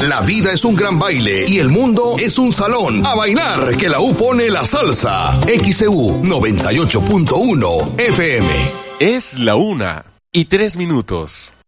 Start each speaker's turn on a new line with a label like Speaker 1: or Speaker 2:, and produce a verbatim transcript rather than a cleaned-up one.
Speaker 1: La vida es un gran baile y el mundo es un salón. A bailar, que la U pone la salsa. X E U noventa y ocho punto uno F M.
Speaker 2: Es la una y tres minutos.